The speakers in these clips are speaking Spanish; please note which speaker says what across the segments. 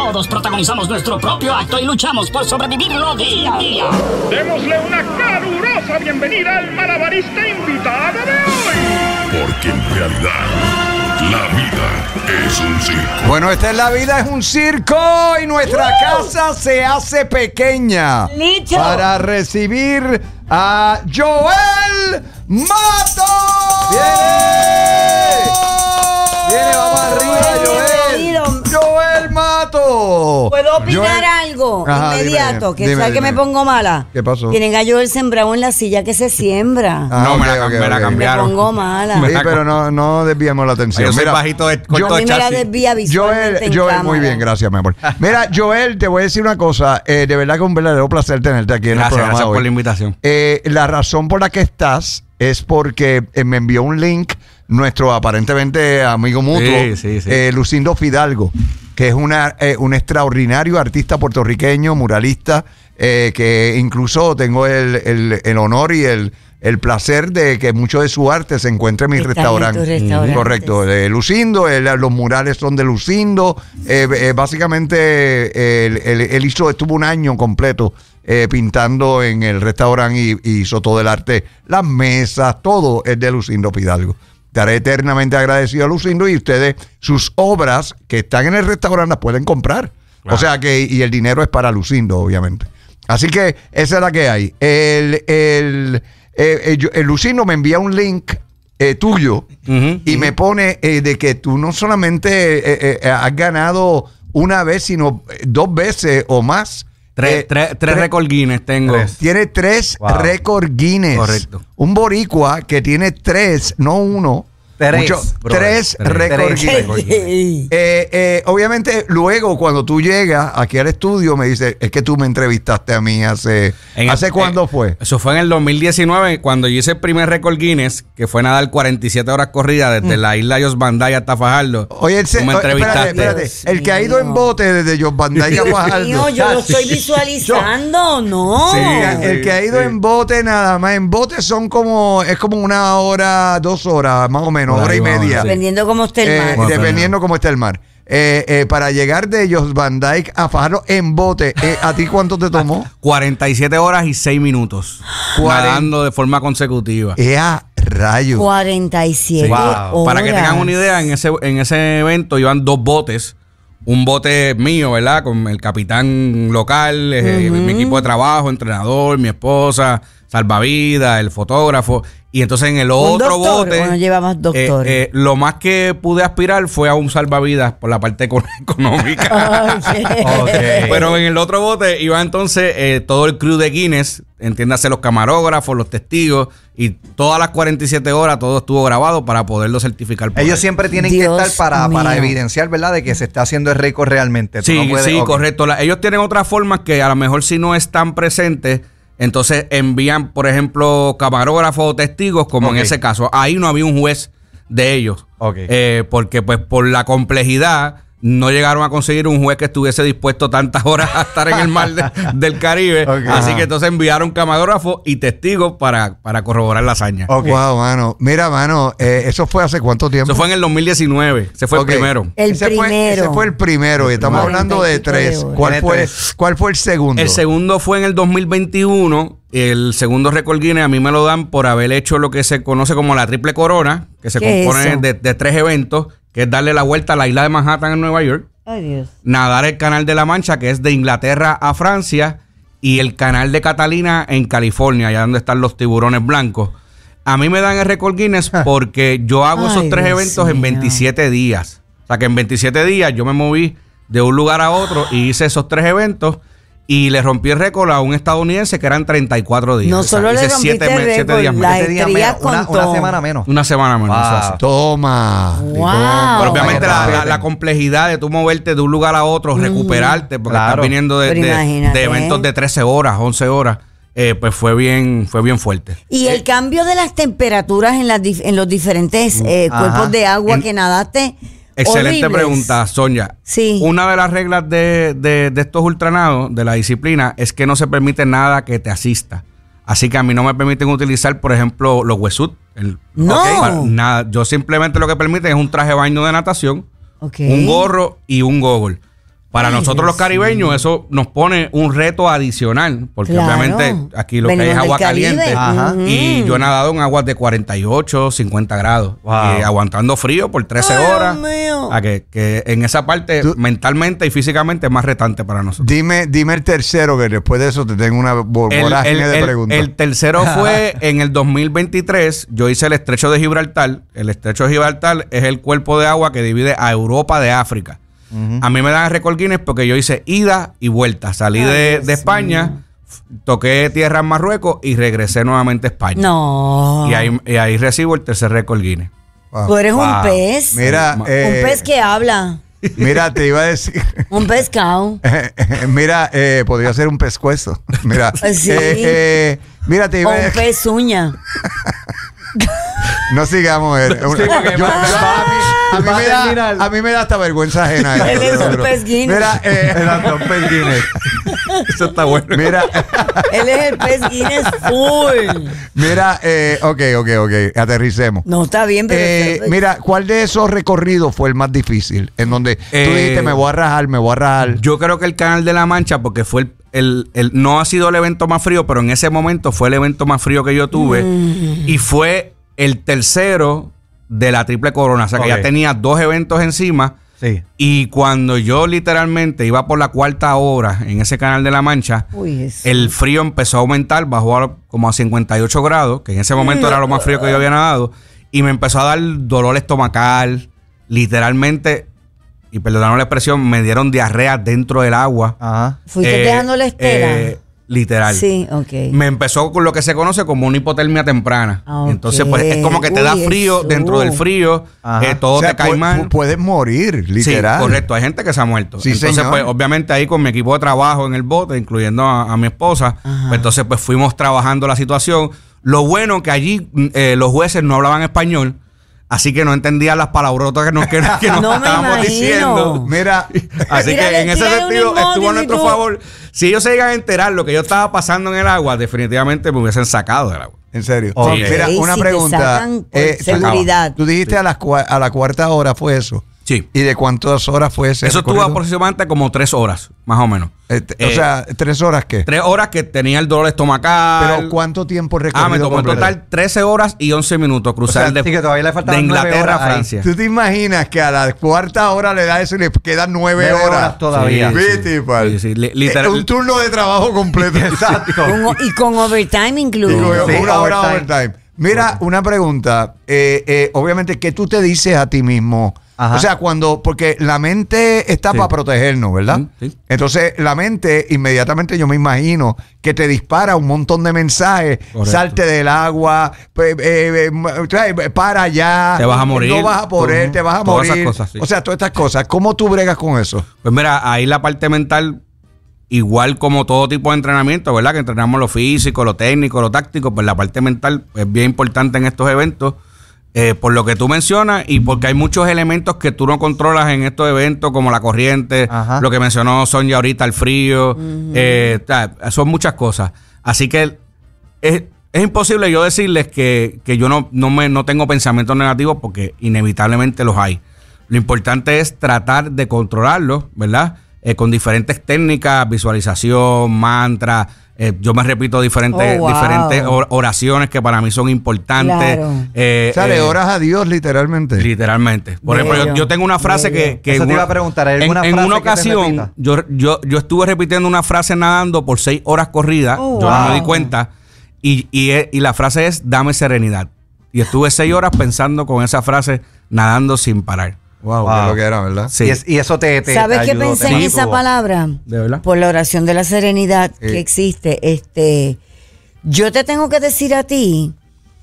Speaker 1: Todos protagonizamos nuestro propio acto y luchamos por sobrevivirlo día a día.
Speaker 2: Démosle una calurosa bienvenida al malabarista invitado de hoy.
Speaker 3: Porque en realidad, la vida es un circo.
Speaker 4: Bueno, esta es La Vida es un Circo y nuestra casa se hace pequeña.
Speaker 5: ¡Listo!
Speaker 4: Para recibir a Joel Mato. ¡Viene, vamos arriba, Joel! ¡Joel Mato!
Speaker 5: ¿Puedo opinar
Speaker 4: Joel.
Speaker 5: algo
Speaker 4: Ajá,
Speaker 5: inmediato?
Speaker 4: dime,
Speaker 5: Que
Speaker 4: dime,
Speaker 5: sabes que
Speaker 4: dime.
Speaker 5: me pongo mala.
Speaker 4: ¿Qué pasó?
Speaker 5: Tienen a Joel sembrado en la silla que se siembra.
Speaker 4: Ah,
Speaker 6: No,
Speaker 4: ok,
Speaker 6: me la
Speaker 4: ok,
Speaker 6: cambiaron.
Speaker 5: Me
Speaker 6: cambiaron.
Speaker 5: pongo mala.
Speaker 6: Me
Speaker 4: Sí,
Speaker 6: la
Speaker 4: pero no desviamos la atención.
Speaker 6: Yo soy
Speaker 4: Mira,
Speaker 6: bajito de corto
Speaker 5: A
Speaker 6: de
Speaker 5: mí me la
Speaker 6: chasis.
Speaker 5: desvía visualmente en
Speaker 4: Joel, muy
Speaker 5: cámara.
Speaker 4: bien, gracias, mi amor. Mira, Joel, te voy a decir una cosa. De verdad que es un verdadero placer tenerte aquí en el
Speaker 6: Gracias,
Speaker 4: programa
Speaker 6: gracias
Speaker 4: hoy.
Speaker 6: por la invitación.
Speaker 4: La razón por la que estás es porque me envió un link nuestro aparentemente amigo mutuo,
Speaker 6: Sí.
Speaker 4: Lucindo Fidalgo, que es un extraordinario artista puertorriqueño, muralista, que incluso tengo el honor y el placer de que mucho de su arte se encuentre en mi
Speaker 5: Está en
Speaker 4: restaurante.
Speaker 5: tu restaurante.
Speaker 4: Correcto, de Lucindo, los murales son de Lucindo. Básicamente, él estuvo un año completo pintando en el restaurante y hizo todo el arte, las mesas, todo es de Lucindo Fidalgo. Estaré eternamente agradecido a Lucindo y ustedes, sus obras que están en el restaurante las pueden comprar.
Speaker 6: Claro.
Speaker 4: O sea que, y el dinero es para Lucindo, obviamente. Así que esa es la que hay. El Lucindo me envía un link tuyo y me pone de que tú no solamente has ganado una vez, sino 2 veces o más.
Speaker 6: Tres récord Guinness tengo.
Speaker 4: Tiene 3
Speaker 6: Wow.
Speaker 4: récord Guinness.
Speaker 6: Correcto.
Speaker 4: Un boricua que tiene 3, no 1.
Speaker 7: 3, brother.
Speaker 4: 3 récord Guinness. Obviamente, luego cuando tú llegas aquí al estudio, me dice, es que tú me entrevistaste a mí ¿hace cuándo fue?
Speaker 6: Eso fue en el 2019, cuando yo hice el primer récord Guinness, que fue nadar 47 horas corridas desde la isla Jos Bandai hasta Fajardo.
Speaker 4: Oye,
Speaker 6: Tú me entrevistaste.
Speaker 4: espérate. El que ha ido en bote desde Jos Bandai a Fajardo.
Speaker 5: Mío, yo lo estoy visualizando, ¿no?
Speaker 6: Sí.
Speaker 4: El que ha ido en bote nada más, en bote es como 1 hora, 2 horas, más o menos,
Speaker 6: Por
Speaker 4: hora
Speaker 6: ahí
Speaker 4: y
Speaker 6: vamos,
Speaker 4: media.
Speaker 6: sí.
Speaker 5: Dependiendo cómo esté el mar.
Speaker 4: Dependiendo cómo esté el mar. Para llegar de Jos Bandai a Fajardo en bote, ¿a ti cuánto te tomó?
Speaker 6: 47 horas y 6 minutos. Nadando de forma consecutiva.
Speaker 4: ¡Ea, rayos!
Speaker 5: 47 horas.
Speaker 6: Para que tengan una idea, en ese evento iban 2 botes. Un bote mío, ¿verdad? Con el capitán local, mi equipo de trabajo, entrenador, mi esposa, salvavidas, el fotógrafo. Y entonces en el otro bote,
Speaker 5: bueno, llevamos doctores.
Speaker 6: lo más que pude aspirar fue a un salvavidas por la parte económica.
Speaker 7: Okay.
Speaker 6: Pero en el otro bote iba entonces todo el crew de Guinness, entiéndase los camarógrafos, los testigos, y todas las 47 horas todo estuvo grabado para poderlo certificar. por
Speaker 7: Ellos
Speaker 6: ahí.
Speaker 7: siempre tienen
Speaker 5: Dios
Speaker 7: que estar para
Speaker 5: mío.
Speaker 7: evidenciar, ¿verdad? De que se está haciendo el récord realmente. Tú
Speaker 6: Sí,
Speaker 7: no puedes-
Speaker 6: sí,
Speaker 7: ok.
Speaker 6: correcto. Ellos tienen otras formas que a lo mejor si no están presentes, entonces envían, por ejemplo, camarógrafos o testigos, como
Speaker 7: Ok.
Speaker 6: en ese caso. Ahí no había un juez de ellos.
Speaker 7: Ok.
Speaker 6: Porque pues por la complejidad no llegaron a conseguir un juez que estuviese dispuesto tantas horas a estar en el mar del Caribe.
Speaker 7: Ok.
Speaker 6: Así que entonces enviaron camarógrafos y testigos para corroborar la hazaña.
Speaker 7: Ok.
Speaker 4: Wow, mano. Mira, mano, ¿eso fue hace cuánto tiempo?
Speaker 6: Eso fue en el 2019. Ese fue
Speaker 4: Ok.
Speaker 6: el primero.
Speaker 5: El primero.
Speaker 4: Ese fue el primero y estamos hablando de 3.
Speaker 5: 45
Speaker 4: ¿Cuál fue el segundo?
Speaker 6: El segundo fue en el 2021. El segundo récord Guinness a mí me lo dan por haber hecho lo que se conoce como la triple corona, que se
Speaker 5: ¿Qué es
Speaker 6: compone
Speaker 5: eso?
Speaker 6: de 3 eventos, que es darle la vuelta a la isla de Manhattan en Nueva York,
Speaker 5: Ay, Dios.
Speaker 6: nadar el Canal de la Mancha, que es de Inglaterra a Francia, y el Canal de Catalina en California, allá donde están los tiburones blancos. A mí me dan el récord Guinness porque yo hago esos
Speaker 5: Ay,
Speaker 6: 3
Speaker 5: Dios
Speaker 6: eventos en
Speaker 5: mío.
Speaker 6: 27 días. O sea que en 27 días yo me moví de un lugar a otro y hice esos 3 eventos y le rompí el récord a un estadounidense que eran 34 días.
Speaker 5: No
Speaker 6: O sea,
Speaker 5: solo le
Speaker 6: hice
Speaker 5: rompiste
Speaker 6: 7
Speaker 5: el récord,
Speaker 6: días
Speaker 5: la
Speaker 6: menos.
Speaker 7: 7 días
Speaker 5: estrías
Speaker 7: menos, una
Speaker 5: contó.
Speaker 7: semana menos.
Speaker 6: Una semana menos.
Speaker 7: Wow.
Speaker 6: Eso hace.
Speaker 4: Toma.
Speaker 5: Wow.
Speaker 6: Pero obviamente
Speaker 7: Para que
Speaker 6: la complejidad de tú moverte de un lugar a otro, recuperarte, porque
Speaker 7: Claro.
Speaker 6: estás viniendo
Speaker 5: Pero imagínate.
Speaker 6: de eventos de 13 horas, 11 horas, pues fue bien fuerte.
Speaker 5: Y el cambio de las temperaturas en los diferentes cuerpos de agua que nadaste.
Speaker 6: Excelente
Speaker 5: horribles.
Speaker 6: pregunta, Sonia.
Speaker 5: Sí.
Speaker 6: Una de las reglas de estos ultranados, de la disciplina, es que no se permite nada que te asista. Así que a mí no me permiten utilizar, por ejemplo, los wetsuit.
Speaker 5: No.
Speaker 6: Nada. Yo simplemente lo que permiten es un traje de baño de natación,
Speaker 5: Ok.
Speaker 6: un gorro y un goggle. Para nosotros los caribeños eso nos pone un reto adicional, porque
Speaker 5: Claro.
Speaker 6: obviamente aquí lo que hay es
Speaker 5: Venimos del
Speaker 6: agua
Speaker 5: Caribe.
Speaker 6: caliente.
Speaker 7: Ajá.
Speaker 6: Y yo he nadado en aguas de 48, 50 grados,
Speaker 7: Wow.
Speaker 6: aguantando frío por 13
Speaker 5: Ay,
Speaker 6: horas.
Speaker 5: Dios mío.
Speaker 6: A que en esa parte
Speaker 4: Tú-
Speaker 6: mentalmente y físicamente es más retante para nosotros.
Speaker 4: Dime el tercero, que después de eso te tengo una vorágine de preguntas.
Speaker 6: el tercero fue en el 2023. Yo hice el estrecho de Gibraltar. El estrecho de Gibraltar es el cuerpo de agua que divide a Europa de África. A mí me dan el récord Guinness porque yo hice ida y vuelta. Salí de España, toqué tierra en Marruecos y regresé nuevamente a España.
Speaker 5: No.
Speaker 6: Y ahí recibo el tercer récord Guinness.
Speaker 4: Wow.
Speaker 5: Tú eres un
Speaker 7: Wow.
Speaker 5: pez.
Speaker 4: Mira,
Speaker 5: un pez que habla.
Speaker 4: mira, te iba a decir.
Speaker 5: Un pescado.
Speaker 4: Mira, podría ser un pescuezo. Mira,
Speaker 5: Sí.
Speaker 4: mira, te
Speaker 5: O
Speaker 4: iba a
Speaker 5: un
Speaker 4: decir.
Speaker 5: pez uña.
Speaker 4: No sigamos. A mí me da hasta vergüenza ajena.
Speaker 5: Él es un pez Guinness.
Speaker 4: Mira,
Speaker 6: Eso está bueno.
Speaker 4: mira,
Speaker 5: Él es el pez Guinness full.
Speaker 4: mira, ok, aterricemos.
Speaker 5: No, está bien, pero...
Speaker 4: Mira, ¿cuál de esos recorridos fue el más difícil? En donde tú dijiste, me voy a rajar.
Speaker 6: Yo creo que el Canal de la Mancha, porque fue no ha sido el evento más frío, pero en ese momento fue el evento más frío que yo tuve. Y fue el tercero de la Triple Corona. O sea, que
Speaker 7: Ok.
Speaker 6: ya tenía 2 eventos encima.
Speaker 7: Sí.
Speaker 6: Y cuando yo literalmente iba por la 4ª hora en ese Canal de la Mancha,
Speaker 5: Uy, eso.
Speaker 6: el frío empezó a aumentar, bajó como a 58 grados, que en ese momento era lo más frío que yo había nadado, y me empezó a dar dolor estomacal, literalmente, y perdóname la expresión, me dieron diarrea dentro del agua.
Speaker 7: Ajá.
Speaker 5: Fuiste dejando la estela.
Speaker 6: Literal.
Speaker 5: Sí, ok.
Speaker 6: Me empezó con lo que se conoce como una hipotermia temprana.
Speaker 5: Ah, ok.
Speaker 6: Entonces, pues es como que te da
Speaker 5: Uy,
Speaker 6: frío
Speaker 5: Jesús.
Speaker 6: dentro del frío,
Speaker 7: Ajá.
Speaker 6: todo
Speaker 4: O sea,
Speaker 6: te cae mal.
Speaker 4: puedes morir, literal.
Speaker 6: Sí, correcto. Hay gente que se ha muerto.
Speaker 4: Sí,
Speaker 6: entonces,
Speaker 4: señor.
Speaker 6: pues, obviamente ahí con mi equipo de trabajo en el bote, incluyendo a mi esposa, pues, entonces, pues, fuimos trabajando la situación. Lo bueno que allí los jueces no hablaban español, así que no entendían las palabrotas que nos
Speaker 5: No me
Speaker 6: estábamos
Speaker 5: imagino.
Speaker 6: diciendo.
Speaker 4: Mira,
Speaker 6: Así
Speaker 5: Tírale-
Speaker 6: que en ese
Speaker 5: tírale un
Speaker 6: sentido
Speaker 5: emoji
Speaker 6: estuvo a
Speaker 5: y
Speaker 6: nuestro
Speaker 5: tú-
Speaker 6: favor. Si ellos se llegan a enterar lo que yo estaba pasando en el agua, definitivamente me hubiesen sacado del agua.
Speaker 4: en serio.
Speaker 7: Ok.
Speaker 4: Mira,
Speaker 5: Sí,
Speaker 4: una
Speaker 5: si te
Speaker 4: pregunta.
Speaker 5: sacan por seguridad.
Speaker 4: Tú dijiste a la 4ª hora fue eso.
Speaker 6: Sí.
Speaker 4: ¿Y de cuántas horas fue ese
Speaker 6: Eso estuvo
Speaker 4: recorrido?
Speaker 6: aproximadamente como 3 horas, más o menos.
Speaker 4: O sea, 3 horas qué.
Speaker 6: 3 horas que tenía el dolor estomacal.
Speaker 4: Pero ¿cuánto tiempo recorrido?
Speaker 6: me tomó en
Speaker 4: completo?
Speaker 6: total 13 horas y 11 minutos cruzar
Speaker 7: O sea, sí que todavía le
Speaker 6: de
Speaker 7: faltaban 9
Speaker 6: Inglaterra a
Speaker 7: horas ahí.
Speaker 6: Francia.
Speaker 4: ¿Tú te imaginas que a la 4ª hora le da eso y le quedan 9
Speaker 7: 9
Speaker 4: horas?
Speaker 7: horas todavía.
Speaker 6: Sí,
Speaker 4: Viste, pal.
Speaker 6: Sí, sí, literal.
Speaker 4: Un turno de trabajo completo.
Speaker 7: Exacto.
Speaker 5: Y con overtime
Speaker 4: Y
Speaker 5: incluido.
Speaker 4: con
Speaker 7: Sí,
Speaker 4: una hora
Speaker 7: overtime.
Speaker 4: overtime. Mira, una pregunta. Obviamente, ¿qué tú te dices a ti mismo?
Speaker 7: Ajá.
Speaker 4: O sea, porque la mente está
Speaker 6: Sí.
Speaker 4: para protegernos, ¿verdad?
Speaker 6: Sí.
Speaker 4: Entonces, la mente, inmediatamente yo me imagino que te dispara un montón de mensajes.
Speaker 6: Correcto.
Speaker 4: Salte del agua, para allá.
Speaker 6: Te vas a morir.
Speaker 4: No vas a poder, te vas a
Speaker 6: Todas
Speaker 4: morir.
Speaker 6: esas cosas, sí.
Speaker 4: O sea, todas estas cosas. ¿Cómo tú bregas con eso?
Speaker 6: Pues mira, ahí la parte mental, igual como todo tipo de entrenamiento, ¿verdad? Que entrenamos lo físico, lo técnico, lo táctico, pues la parte mental es bien importante en estos eventos. Por lo que tú mencionas y porque hay muchos elementos que tú no controlas en estos eventos, como la corriente,
Speaker 7: Ajá.
Speaker 6: lo que mencionó Sonia ahorita, el frío, son muchas cosas. Así que es imposible yo decirles que yo no tengo pensamientos negativos porque inevitablemente los hay. Lo importante es tratar de controlarlos, ¿verdad? Con diferentes técnicas, visualización, mantra. Yo me repito diferentes oraciones que para mí son importantes.
Speaker 5: Claro.
Speaker 4: O sea, le oras a Dios literalmente.
Speaker 6: Literalmente. Por ejemplo,
Speaker 5: Bello,
Speaker 6: yo tengo una frase
Speaker 5: bello.
Speaker 6: que
Speaker 7: Eso te iba a preguntar, ¿hay alguna
Speaker 6: en
Speaker 7: frase
Speaker 6: una
Speaker 7: que te
Speaker 6: ocasión
Speaker 7: repita?
Speaker 6: yo estuve repitiendo una frase nadando por 6 horas corridas.
Speaker 5: Oh,
Speaker 6: yo no me
Speaker 5: wow.
Speaker 6: di cuenta. Y la frase es dame serenidad. Y estuve 6 horas pensando con esa frase nadando sin parar.
Speaker 4: Wow, que lo que era, ¿verdad?
Speaker 6: Sí.
Speaker 7: Y eso te
Speaker 5: ¿Sabes qué
Speaker 7: ayudó,
Speaker 5: pensé
Speaker 7: te
Speaker 5: en
Speaker 7: mantuvo.
Speaker 5: esa palabra?
Speaker 6: ¿De verdad?
Speaker 5: Por la oración de la serenidad que existe. Yo te tengo que decir a ti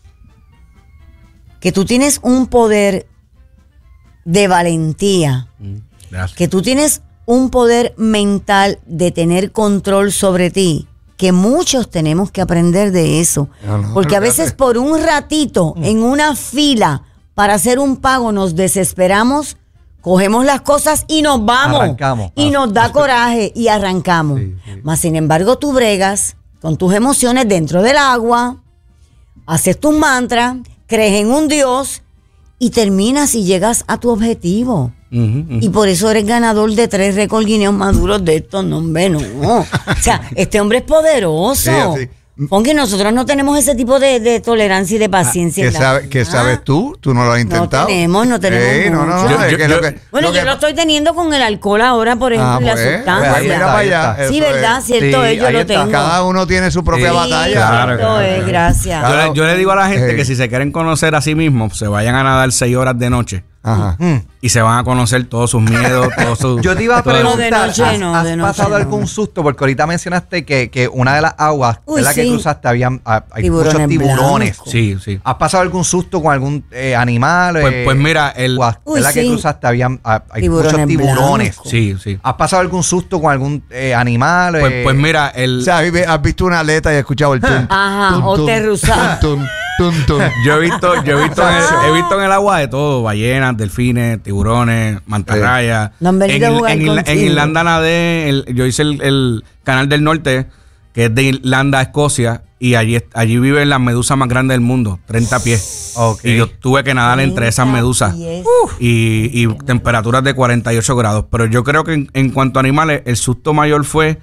Speaker 5: que tú tienes un poder de valentía,
Speaker 6: Gracias.
Speaker 5: que tú tienes un poder mental de tener control sobre ti, que muchos tenemos que aprender de eso. Porque a veces por un ratito en una fila para hacer un pago nos desesperamos, cogemos las cosas y nos vamos.
Speaker 7: Arrancamos.
Speaker 5: Y nos da coraje y arrancamos. Mas sin embargo tú bregas con tus emociones dentro del agua, haces tus mantras, crees en un Dios y terminas y llegas a tu objetivo. Y por eso eres ganador de 3 récords Guinness más duros de estos. No, hombre, no. O sea, este hombre es poderoso.
Speaker 4: Sí,
Speaker 5: Porque nosotros no tenemos ese tipo de tolerancia y de paciencia.
Speaker 4: ¿Qué sabes tú? ¿Tú no lo has intentado?
Speaker 5: No tenemos mucho. Bueno, yo lo estoy teniendo con el alcohol ahora, por ejemplo, la sustancia.
Speaker 4: Mira para allá.
Speaker 5: Sí,
Speaker 4: Eso
Speaker 5: ¿verdad?
Speaker 4: es.
Speaker 5: Cierto,
Speaker 7: Sí,
Speaker 5: yo
Speaker 7: ahí
Speaker 5: lo
Speaker 7: está.
Speaker 5: tengo.
Speaker 4: Cada uno tiene su propia batalla.
Speaker 5: Cierto es, gracias.
Speaker 6: Yo le digo a la gente
Speaker 4: Sí.
Speaker 6: que si se quieren conocer a sí mismos, se vayan a nadar 6 horas de noche.
Speaker 4: Ajá.
Speaker 6: Y se van a conocer todos sus miedos, todos sus...
Speaker 7: Yo te iba a
Speaker 6: todo eso.
Speaker 7: preguntar,
Speaker 5: No, de noche no,
Speaker 7: ¿has
Speaker 5: de noche
Speaker 7: pasado
Speaker 5: no.
Speaker 7: algún susto? Porque ahorita mencionaste que una de las aguas
Speaker 5: Uy,
Speaker 7: que
Speaker 5: sí.
Speaker 7: cruzaste hay
Speaker 5: Tiburones
Speaker 7: muchos tiburones.
Speaker 5: blancos.
Speaker 6: Sí, sí.
Speaker 7: ¿Has pasado algún susto con algún animal?
Speaker 6: Pues mira, el...
Speaker 5: Uy,
Speaker 7: ¿verdad que
Speaker 5: sí.
Speaker 7: cruzaste hay
Speaker 5: Tiburones
Speaker 7: muchos tiburones?
Speaker 5: blancos.
Speaker 6: Sí, sí.
Speaker 7: ¿Has pasado algún susto con algún animal?
Speaker 6: Pues mira, el...
Speaker 4: O sea, has visto una aleta y has escuchado el tum.
Speaker 5: Ajá,
Speaker 4: tum,
Speaker 5: o
Speaker 4: tum,
Speaker 5: terruzá.
Speaker 4: tum, tum, tum.
Speaker 6: Yo he visto he visto en el agua de todo, ballenas, delfines, tiburones, mantarrayas.
Speaker 5: No han venido a jugar
Speaker 6: en
Speaker 5: contigo.
Speaker 6: Irlanda nadé, yo hice el Canal del Norte, que es de Irlanda a Escocia, y allí viven las medusas más grandes del mundo, 30 pies.
Speaker 7: Ok.
Speaker 6: Y yo tuve que nadar entre esas
Speaker 5: 30
Speaker 6: medusas.
Speaker 5: pies.
Speaker 6: Y temperaturas de 48 grados. Pero yo creo que en cuanto a animales, el susto mayor fue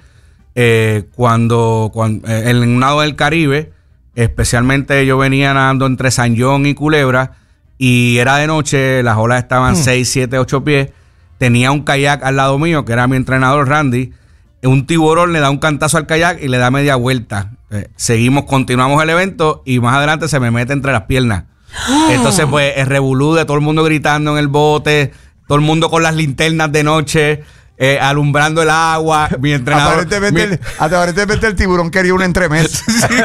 Speaker 6: cuando en un lado del Caribe, especialmente yo venía nadando entre San John y Culebra, y era de noche, las olas estaban 6, 7, 8 pies. Tenía un kayak al lado mío, que era mi entrenador Randy. Un tiburón le da un cantazo al kayak y le da media vuelta. Continuamos el evento y más adelante se me mete entre las piernas. Entonces, pues, el revolú de todo el mundo gritando en el bote, todo el mundo con las linternas de noche, alumbrando el agua. Mi entrenador...
Speaker 4: Aparentemente el tiburón quería un entremés.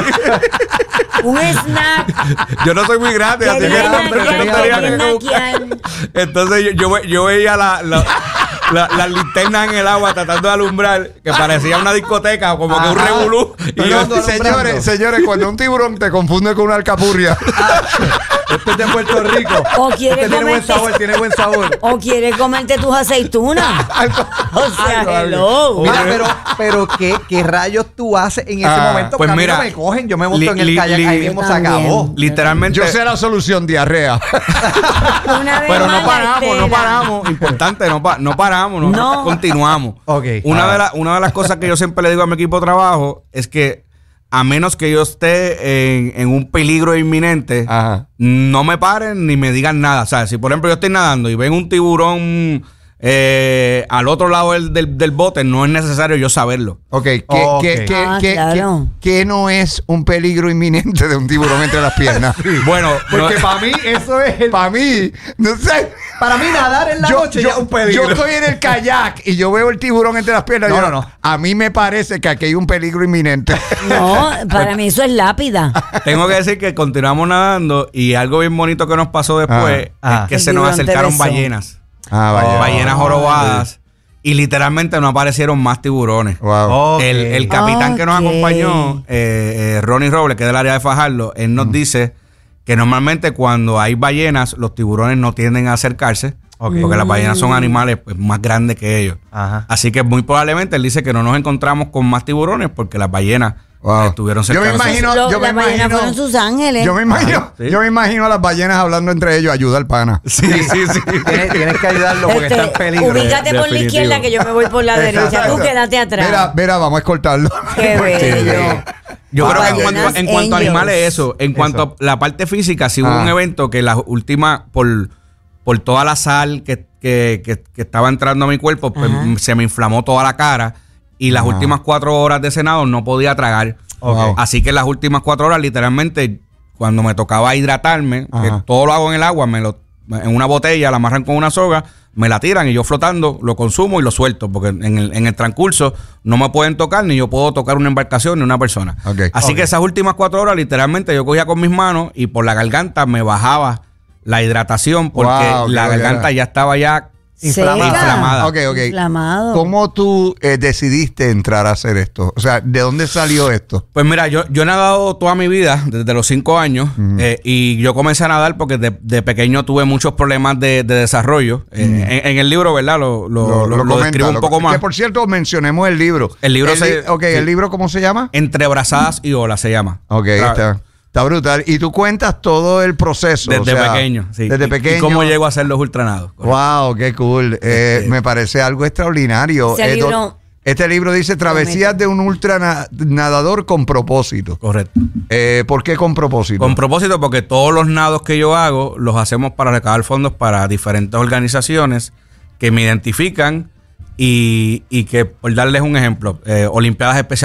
Speaker 5: Un snack.
Speaker 6: Yo no soy muy grande, así que
Speaker 5: Quería
Speaker 6: no tenía que
Speaker 5: naquear.
Speaker 6: buscar. Entonces yo veía las linternas en el agua tratando de alumbrar, que parecía una discoteca, como que un revolú. Y yo,
Speaker 4: Señores, cuando un tiburón te confunde con una alcapurria.
Speaker 7: Esto es de Puerto Rico.
Speaker 5: O quiere
Speaker 7: Este tiene buen
Speaker 5: comerte-
Speaker 7: sabor, tiene buen sabor.
Speaker 5: O quiere comerte tus aceitunas. O sea, hello.
Speaker 7: Mira, pero ¿qué rayos tú haces en ese momento?
Speaker 6: pues
Speaker 7: Porque
Speaker 6: mira,
Speaker 7: a mí no me cogen, yo me monto en el
Speaker 6: li-
Speaker 7: kayak,
Speaker 6: li-
Speaker 7: ahí mismo
Speaker 5: yo
Speaker 7: se
Speaker 5: también.
Speaker 7: acabó.
Speaker 6: literalmente...
Speaker 4: Yo sé la solución, diarrea.
Speaker 5: Una vez
Speaker 6: Pero
Speaker 5: más
Speaker 6: no
Speaker 5: la
Speaker 6: paramos, no
Speaker 5: Estela.
Speaker 6: paramos. Importante, no paramos,
Speaker 5: No.
Speaker 6: continuamos.
Speaker 7: Ok.
Speaker 6: Una de las cosas que yo siempre le digo a mi equipo de trabajo es que a menos que yo esté en un peligro inminente,
Speaker 4: Ajá.
Speaker 6: no me paren ni me digan nada. O sea, si por ejemplo yo estoy nadando y ven un tiburón al otro lado del bote, no es necesario yo saberlo.
Speaker 4: Ok,
Speaker 7: Ok.
Speaker 5: Claro.
Speaker 4: ¿qué no es un peligro inminente de un tiburón entre las piernas?
Speaker 6: Bueno,
Speaker 7: Porque para mí eso es el...
Speaker 4: Para mí, no sé.
Speaker 7: Para mí nadar en la noche ya es un peligro.
Speaker 4: Yo estoy en el kayak y yo veo el tiburón entre las piernas.
Speaker 7: No,
Speaker 4: yo-
Speaker 7: no.
Speaker 4: A mí me parece que aquí hay un peligro inminente.
Speaker 5: No, para mí eso es lápida.
Speaker 6: tengo que decir que continuamos nadando y algo bien bonito que nos pasó después
Speaker 7: Ah.
Speaker 6: es que
Speaker 5: El
Speaker 6: se nos
Speaker 5: tiburón te
Speaker 6: acercaron
Speaker 5: besó.
Speaker 6: ballenas.
Speaker 4: Vaya.
Speaker 6: Ballenas jorobadas. Y literalmente no aparecieron más tiburones.
Speaker 4: Wow.
Speaker 7: Ok.
Speaker 6: El capitán que nos
Speaker 5: Ok.
Speaker 6: acompañó, Ronnie Robles, que es del área de Fajardo, él nos dice que normalmente cuando hay ballenas, los tiburones no tienden a acercarse.
Speaker 7: Ok.
Speaker 6: Porque las ballenas son animales pues, más grandes que ellos.
Speaker 7: Ajá.
Speaker 6: Así que muy probablemente él dice que no nos encontramos con más tiburones porque las ballenas
Speaker 4: Wow.
Speaker 6: estuvieron
Speaker 4: Yo me
Speaker 6: cercanas.
Speaker 4: imagino-
Speaker 5: Las
Speaker 4: me
Speaker 5: ballenas
Speaker 4: imagino-
Speaker 5: fueron sus ángeles.
Speaker 4: Yo me imagino,
Speaker 6: Sí.
Speaker 4: yo me imagino a las ballenas hablando entre ellos, ayuda al pana.
Speaker 6: Sí, sí, sí.
Speaker 7: Tienes que ayudarlo porque está en peligro.
Speaker 5: Ubícate por la
Speaker 6: Definitivo.
Speaker 5: izquierda que yo me voy por la derecha. Tú quédate atrás.
Speaker 4: Mira, vamos a escoltarlo.
Speaker 5: Qué bello.
Speaker 6: Yo creo que en
Speaker 5: Ballenas
Speaker 6: cuanto a
Speaker 5: angels.
Speaker 6: animales, eso. En cuanto a la parte física, sí hubo
Speaker 4: Ah.
Speaker 6: un evento que la última, por toda la sal que estaba entrando a mi cuerpo, pues
Speaker 5: Ajá.
Speaker 6: se me inflamó toda la cara. Y las últimas 4 horas de cenado no podía tragar.
Speaker 4: Ok.
Speaker 6: Así que las últimas 4 horas, literalmente, cuando me tocaba hidratarme, que
Speaker 4: Ajá.
Speaker 6: todo lo hago en el agua, en una botella, la amarran con una soga, me la tiran y yo flotando lo consumo y lo suelto, porque en el transcurso no me pueden tocar, ni yo puedo tocar una embarcación ni una persona.
Speaker 4: Ok.
Speaker 6: Así que esas últimas 4 horas, literalmente, yo cogía con mis manos y por la garganta me bajaba la hidratación, porque
Speaker 4: Wow,
Speaker 6: la
Speaker 4: qué
Speaker 6: garganta
Speaker 4: belleza.
Speaker 6: ya estaba ya
Speaker 5: Inflamada.
Speaker 4: Ok.
Speaker 5: Inflamado.
Speaker 4: ¿Cómo tú decidiste entrar a hacer esto? O sea, ¿de dónde salió esto?
Speaker 6: Pues mira, yo he nadado toda mi vida, desde los 5 años, y yo comencé a nadar porque de pequeño tuve muchos problemas de desarrollo. En el libro, ¿verdad? Lo
Speaker 4: comenta,
Speaker 6: describo un poco más.
Speaker 4: Que por cierto, mencionemos el libro.
Speaker 6: El libro
Speaker 4: ¿El libro cómo se llama?
Speaker 6: Entre brazadas y olas se llama.
Speaker 4: Ok, ahí está. Está brutal. Y tú cuentas todo el proceso.
Speaker 6: Desde pequeño, sí.
Speaker 4: Desde pequeño.
Speaker 6: Y cómo llego a hacer los ultranados.
Speaker 4: Wow, qué cool. Me parece algo extraordinario. Este libro dice Travesías de un ultranadador con propósito.
Speaker 6: Correcto.
Speaker 4: ¿Por qué con propósito?
Speaker 6: Con propósito porque todos los nados que yo hago los hacemos para recaudar fondos para diferentes organizaciones que me identifican y que, por darles un ejemplo, Olimpiadas Especiales